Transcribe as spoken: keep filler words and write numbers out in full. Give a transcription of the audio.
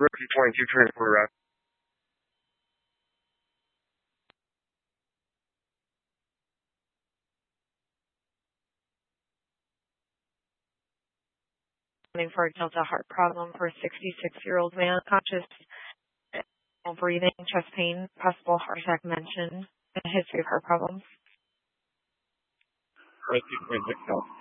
Rookie twenty-two transport route. For a Delta heart problem for a sixty-six-year-old man, conscious, breathing, chest pain, possible heart attack mentioned, a history of heart problems. Rescue twenty-six.